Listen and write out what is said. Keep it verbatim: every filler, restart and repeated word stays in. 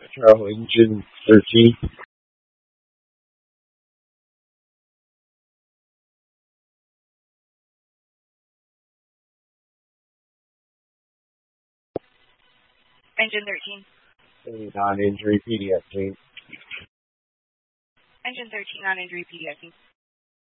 Control engine thirteen. Engine thirteen. Any non-injury pediatric. Engine thirteen, non-injury pediatric.